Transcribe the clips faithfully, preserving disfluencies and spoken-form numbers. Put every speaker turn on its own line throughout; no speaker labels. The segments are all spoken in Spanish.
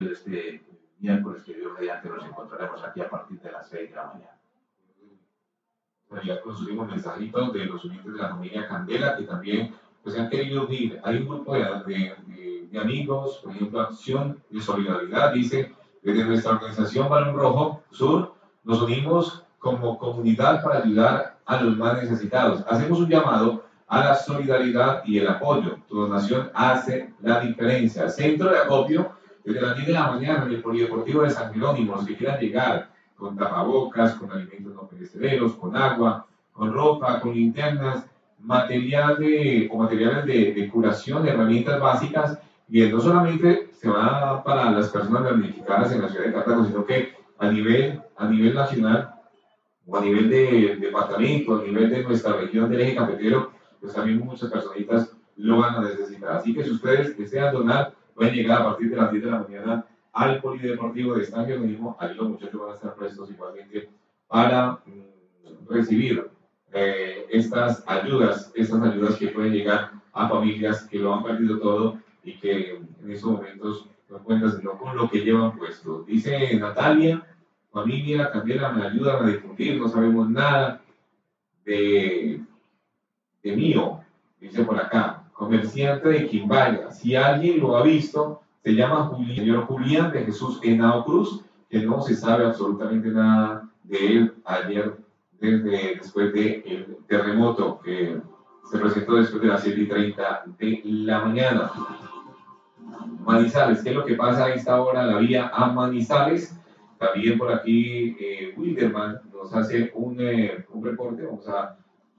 este miércoles que Dios mediante nos encontraremos aquí a partir de las seis de la mañana.
Ya construimos mensajitos de los oyentes de la familia Candela que también pues, han querido unir. Hay un grupo de, de, de, de amigos, por ejemplo, Acción de Solidaridad, dice, desde nuestra organización Balón Rojo Sur, nos unimos como comunidad para ayudar a los más necesitados. Hacemos un llamado a la solidaridad y el apoyo. Tu donación hace la diferencia. Centro de acopio, desde las diez de la mañana en el Polideportivo de San Jerónimo, los que quieran llegar con tapabocas, con alimentos no perecederos, con agua, con ropa, con linternas, material de, o materiales de, de curación, herramientas básicas, y no solamente se va para las personas damnificadas en la ciudad de Cartago, sino que a nivel, a nivel nacional, o a nivel de departamento, a nivel de nuestra región del eje cafetero, pues también muchas personitas lo van a necesitar. Así que si ustedes desean donar, pueden llegar a partir de las diez de la mañana al Polideportivo de San Jerónimo. Ahí los muchachos van a estar prestos igualmente para mm, recibir eh, estas ayudas, estas ayudas que pueden llegar a familias que lo han perdido todo y que en estos momentos no cuentan sino con lo que llevan puesto. Dice Natalia, familia Candela, me ayudan a difundir, no sabemos nada de, de mío, dice por acá, comerciante de Quimbaya. Si alguien lo ha visto, se llama Julián, señor Julián de Jesús Henao Cruz, que no se sabe absolutamente nada de él ayer, desde después del terremoto que se presentó después de las siete y treinta de la mañana. Manizales, ¿qué es lo que pasa a esta hora? La vía a Manizales. También por aquí eh, Wilderman nos hace un, eh, un reporte. Vamos a,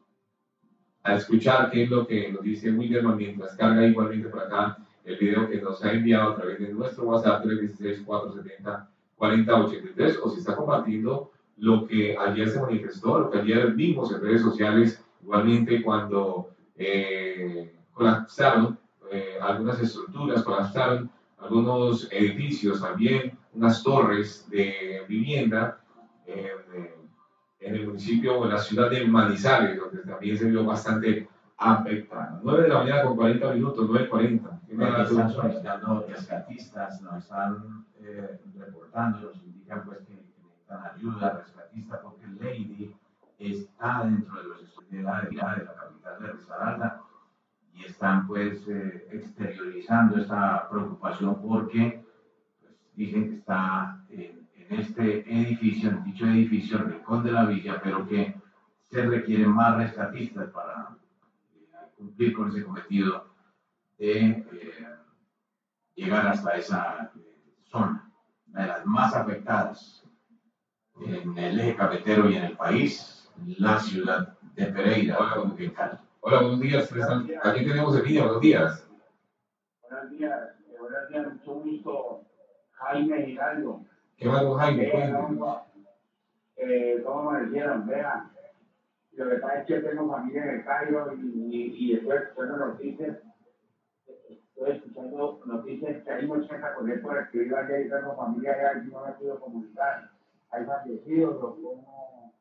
a escuchar qué es lo que nos dice Wilderman mientras carga igualmente por acá el video que nos ha enviado a través de nuestro WhatsApp tres uno seis, cuatro siete cero, cuatro cero ocho tres, o si está compartiendo lo que ayer se manifestó, lo que ayer vimos en redes sociales, igualmente cuando eh, colapsaron eh, algunas estructuras, colapsaron algunos edificios también, unas torres de vivienda en, en el municipio o en la ciudad de Manizales, donde también se vio bastante afectada. nueve de la mañana con cuarenta minutos, nueve cuarenta.
Están solicitando rescatistas, nos están eh, reportando, nos indican pues que necesitan ayuda rescatista porque Lady está dentro de los estudios de la, de la capital de Risaralda y están pues eh, exteriorizando esta preocupación porque pues, dicen que está en, en este edificio, en dicho edificio, el Rincón de la Villa, pero que se requieren más rescatistas para eh, cumplir con ese cometido de eh, llegar hasta esa eh, zona, una de las más afectadas en el eje cafetero y en el país, la ciudad de Pereira.
Hola, como que Cali. Hola, buenos días. Aquí tenemos el día, buenos días.
Buenos días, eh, buenos días, mucho gusto, Jaime Giraldo.
¿Qué más, don Jaime?
Eh, ¿Cómo, eh, ¿Cómo amanecieron? Vean, lo que pasa es que tengo familia en el Cairo y, y, y después escuchando noticias, estoy escuchando noticias que hay mucha gente con él por escribir allá y tengo familia allá y no me puedo comunicar. Hay fallecidos o como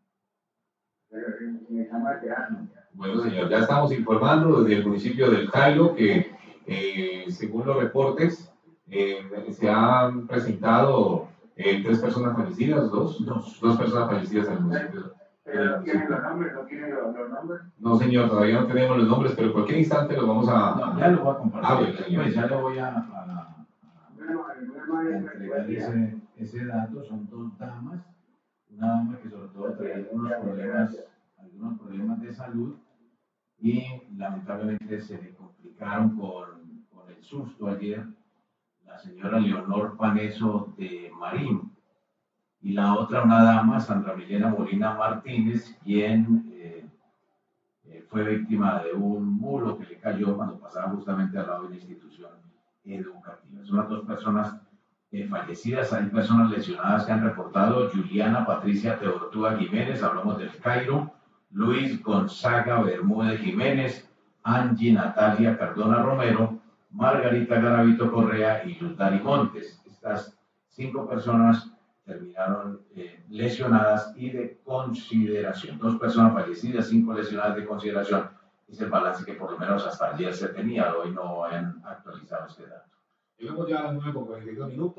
me llama el teatro.
Bueno, señor, ya estamos informando desde el municipio del Cairo que, eh, según los reportes, eh, se han presentado eh, tres personas fallecidas, dos, dos, dos personas fallecidas en el municipio.
¿Pero no tienen los nombres? ¿No tienen los, los nombres?
No, señor, todavía no tenemos los nombres, pero en cualquier instante los vamos a...
No, ya lo voy a compartir.
Ah, bueno, señor.
Pues ya le voy a, a, a, a entregar ese, ese dato. Son dos damas, una dama que sobre todo traía algunos problemas, algunos problemas de salud y lamentablemente se le complicaron con, con el susto ayer, la señora Leonor Paneso de Marín, y la otra una dama, Sandra Milena Molina Martínez, quien eh, eh, fue víctima de un muro que le cayó cuando pasaba justamente al lado de una institución educativa. Son las dos personas eh, fallecidas. Hay personas lesionadas que han reportado: Juliana Patricia Teortúa Jiménez, hablamos del Cairo; Luis Gonzaga Bermúdez Jiménez; Angie Natalia Cardona Romero; Margarita Garavito Correa y Yudari Montes. Estas cinco personas terminaron eh, lesionadas y de consideración. Dos personas fallecidas, cinco lesionadas de consideración. Es el balance que por lo menos hasta ayer se tenía. Hoy no han actualizado este dato.
Llegamos ya a las nueve con cuarenta y dos minutos.